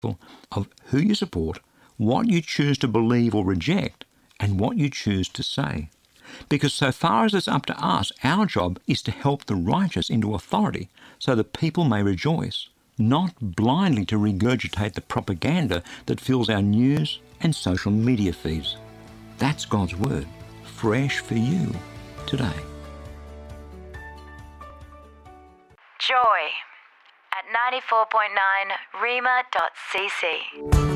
of who you support, what you choose to believe or reject, and what you choose to say. Because so far as it's up to us, our job is to help the righteous into authority so that people may rejoice, not blindly to regurgitate the propaganda that fills our news and social media feeds. That's God's Word, fresh for you today. Joy at 94.9 rhema.cc.